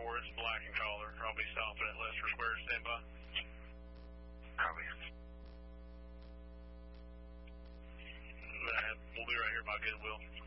it's black and collar. I'll be stopping at Lester Square. Stand by. Copy. We'll be right here by Goodwill.